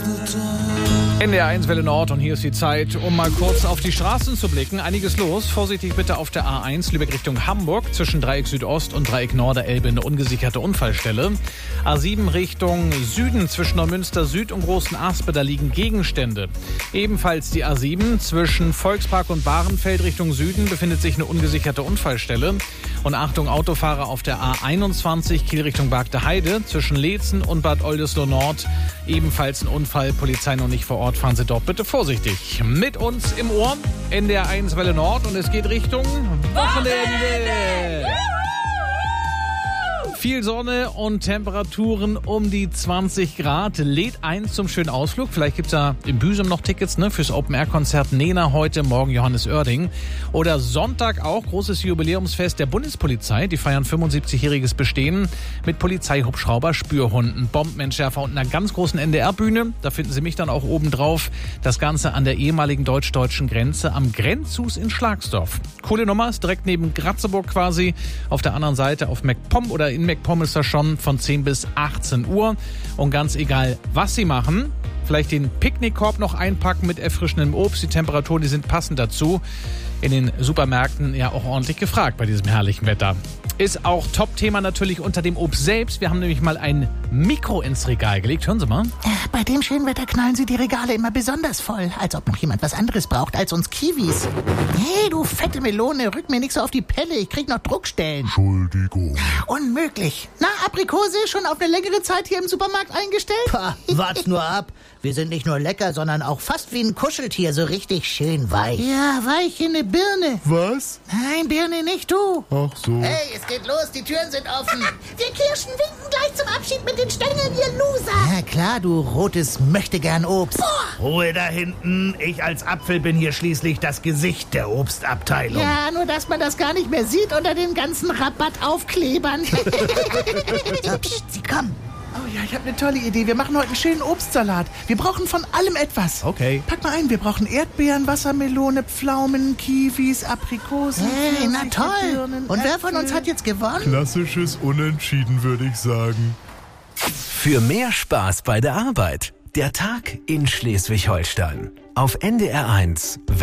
NDR1 Welle Nord und hier ist die Zeit, um mal kurz auf die Straßen zu blicken. Einiges los. Vorsichtig bitte auf der A1 Lübeck Richtung Hamburg. Zwischen Dreieck Südost und Dreieck Norderelbe eine ungesicherte Unfallstelle. A7 Richtung Süden zwischen Neumünster Süd und Großen Aspe, da liegen Gegenstände. Ebenfalls die A7 zwischen Volkspark und Bahrenfeld Richtung Süden befindet sich eine ungesicherte Unfallstelle. Und Achtung Autofahrer auf der A21 Kiel Richtung Bargte Heide zwischen Leetzen und Bad Oldesloe Nord. Ebenfalls ein Unfall, Polizei noch nicht vor Ort, fahren Sie dort bitte vorsichtig. Mit uns im Ohr, NDR1 Welle Nord und es geht Richtung Wochenende. Viel Sonne und Temperaturen um die 20 Grad. Lädt ein zum schönen Ausflug. Vielleicht gibt's ja in Büsum noch Tickets fürs Open-Air-Konzert Nena heute, morgen Johannes Oerding. Oder Sonntag auch großes Jubiläumsfest der Bundespolizei. Die feiern 75-jähriges Bestehen mit Polizeihubschrauber, Spürhunden, Bombenentschärfer und einer ganz großen NDR-Bühne. Da finden Sie mich dann auch oben drauf. Das Ganze an der ehemaligen deutsch-deutschen Grenze am Grenzhus in Schlagsdorf. Coole Nummer, ist direkt neben Gratzeburg quasi. Auf der anderen Seite auf MacPom oder in MacPom ist das schon von 10 bis 18 Uhr. Und ganz egal, was Sie machen, vielleicht den Picknickkorb noch einpacken mit erfrischendem Obst. Die Temperaturen, die sind passend dazu. In den Supermärkten ja auch ordentlich gefragt bei diesem herrlichen Wetter. Ist auch Top-Thema natürlich unter dem Obst selbst. Wir haben nämlich mal ein Mikro ins Regal gelegt. Hören Sie mal. Bei dem schönen Wetter knallen Sie die Regale immer besonders voll. Als ob noch jemand was anderes braucht als uns Kiwis. Hey, du fette Melone, rück mir nicht so auf die Pelle. Ich krieg noch Druckstellen. Entschuldigung. Unmöglich. Na, Aprikose, schon auf eine längere Zeit hier im Supermarkt eingestellt? Pah, wart's nur ab. Wir sind nicht nur lecker, sondern auch fast wie ein Kuscheltier, so richtig schön weich. Ja, weich in eine Birne. Was? Nein, Birne, nicht du. Ach so. Hey, es geht los, die Türen sind offen. Wir Kirschen winken gleich zum Abschied mit den Stängeln, ihr Loser. Ja klar, du rotes Möchtegern-Obst. Ruhe da hinten. Ich als Apfel bin hier schließlich das Gesicht der Obstabteilung. Ja, nur dass man das gar nicht mehr sieht unter den ganzen Rabattaufklebern. So, psst, sie kommen. Oh ja, ich habe eine tolle Idee. Wir machen heute einen schönen Obstsalat. Wir brauchen von allem etwas. Okay. Pack mal ein, wir brauchen Erdbeeren, Wassermelone, Pflaumen, Kiwis, Aprikosen. Hey, na Pfirsiche, toll. Birnen, Und wer von Äpfel. uns hat jetzt gewonnen? Klassisches Unentschieden, würde ich sagen. Für mehr Spaß bei der Arbeit. Der Tag in Schleswig-Holstein. Auf NDR1